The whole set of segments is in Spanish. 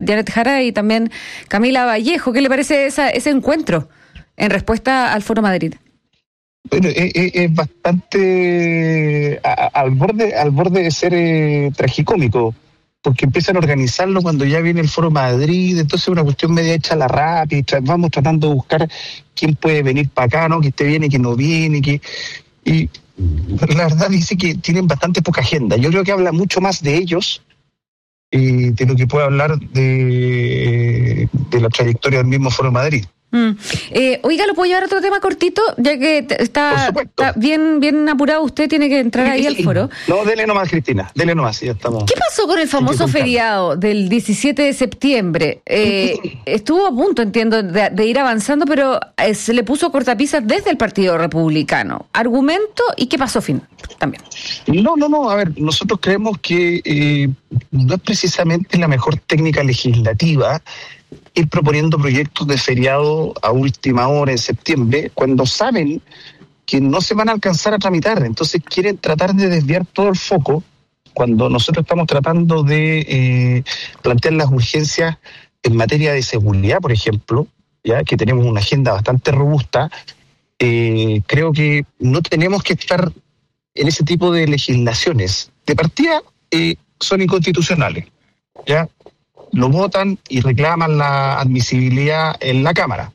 Janet Jara y también Camila Vallejo. ¿Qué le parece ese encuentro en respuesta al Foro Madrid? Bueno, es bastante al borde de ser tragicómico, porque empiezan a organizarlo cuando ya viene el Foro Madrid, entonces es una cuestión media hecha a la rápida, vamos tratando de buscar quién puede venir para acá, ¿no? Que esté bien y que no viene, y la verdad dice que tienen bastante poca agenda. Yo creo que habla mucho más de ellos de lo que puede hablar de la trayectoria del mismo Foro Madrid. Oiga, ¿lo puedo llevar a otro tema cortito? Ya que está bien apurado, usted tiene que entrar ahí al foro. No, dele nomás, Cristina, dele nomás, ya estamos. ¿Qué pasó con el famoso feriado del 17 de septiembre? Estuvo a punto, entiendo, de ir avanzando, pero se le puso cortapisas desde el Partido Republicano. ¿Argumento? ¿Y qué pasó también? No, a ver, nosotros creemos que no es precisamente la mejor técnica legislativa ir proponiendo proyectos de feriado a última hora en septiembre, cuando saben que no se van a alcanzar a tramitar. Entonces quieren tratar de desviar todo el foco, cuando nosotros estamos tratando de plantear las urgencias en materia de seguridad, por ejemplo, ya que tenemos una agenda bastante robusta. Creo que no tenemos que estar en ese tipo de legislaciones. De partida, son inconstitucionales, ¿ya? Lo votan y reclaman la admisibilidad en la Cámara.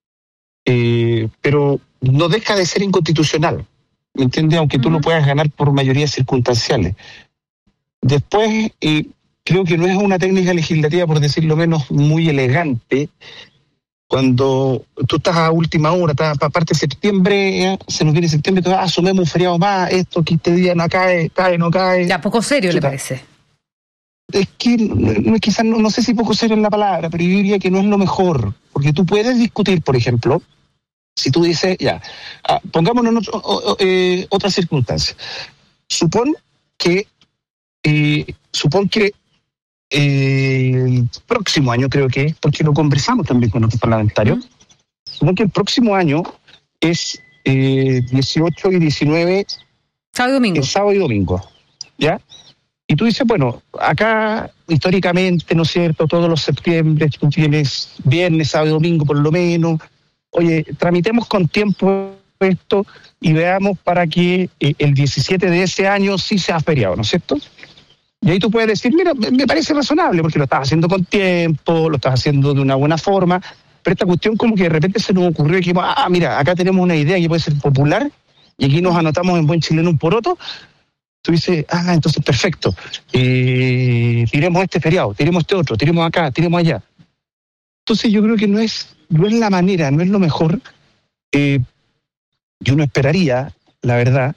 Pero no deja de ser inconstitucional, ¿me entiendes? Aunque tú lo puedas ganar por mayorías circunstanciales. Después, creo que no es una técnica legislativa, por decirlo menos, muy elegante, cuando tú estás a última hora, aparte de septiembre, se nos viene septiembre, entonces asumimos un feriado más, esto que este día no cae. Ya, poco serio, ¿le parece? Es que quizás no sé si poco serio es la palabra, pero yo diría que no es lo mejor, porque tú puedes discutir, por ejemplo, si tú dices, pongámonos en otra circunstancia. Supón que el próximo año, creo que es, porque lo conversamos también con otros parlamentarios, supón que el próximo año es 18 y 19, sábado y domingo, ¿ya? Y tú dices, bueno, acá históricamente, ¿no es cierto?, todos los septiembre tú tienes viernes, sábado y domingo por lo menos. Oye, tramitemos con tiempo esto y veamos para que el 17 de ese año sí sea feriado, ¿no es cierto? Y ahí tú puedes decir, mira, me parece razonable porque lo estás haciendo con tiempo, lo estás haciendo de una buena forma, pero esta cuestión como que de repente se nos ocurrió y dijimos, mira, acá tenemos una idea que puede ser popular y aquí nos anotamos en buen chileno un poroto. Tú dices, entonces perfecto, tiremos este feriado, tiremos este otro, tiremos acá, tiremos allá. Entonces yo creo que no es la manera, no es lo mejor. Yo no esperaría, la verdad,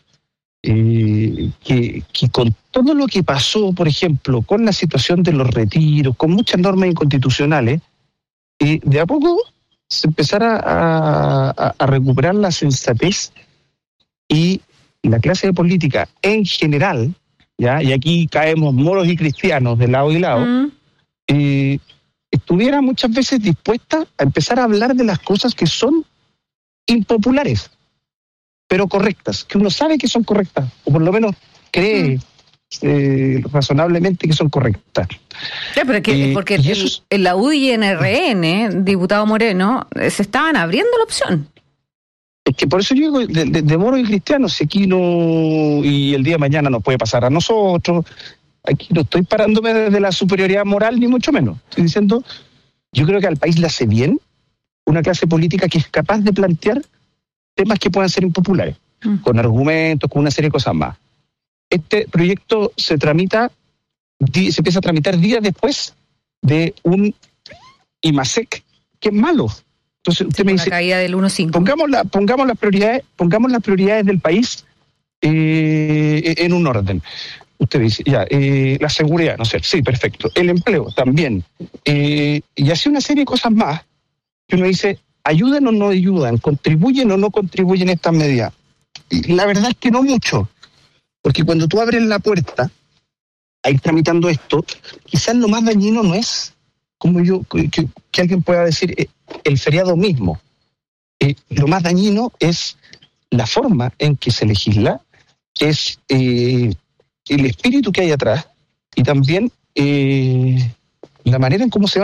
que con todo lo que pasó, por ejemplo, con la situación de los retiros, con muchas normas inconstitucionales, de a poco se empezara a recuperar la sensatez y la clase de política en general, ¿ya? Y aquí caemos moros y cristianos de lado y lado, estuviera muchas veces dispuesta a empezar a hablar de las cosas que son impopulares, pero correctas, que uno sabe que son correctas, o por lo menos cree razonablemente que son correctas. Ya, pero porque en la UDI y en RN, diputado Moreno, se estaban abriendo la opción. Es que por eso yo digo, de moros y cristianos, si aquí no, y el día de mañana nos puede pasar a nosotros, aquí no estoy parándome desde la superioridad moral, ni mucho menos. Estoy diciendo, yo creo que al país le hace bien una clase política que es capaz de plantear temas que puedan ser impopulares, con argumentos, con una serie de cosas más. Este proyecto se empieza a tramitar días después de un IMASEC que es malo. Entonces usted me dice, la caída del 1.5. Pongamos las prioridades del país en un orden. Usted dice, la seguridad, no sé, sí, perfecto. El empleo también. Y así una serie de cosas más que uno dice, ¿ayudan o no ayudan? ¿Contribuyen o no contribuyen estas medidas? Y la verdad es que no mucho. Porque cuando tú abres la puerta a ir tramitando esto, quizás lo más dañino no es, como que alguien pueda decir, el feriado mismo. Lo más dañino es la forma en que se legisla, es el espíritu que hay atrás y también la manera en cómo se va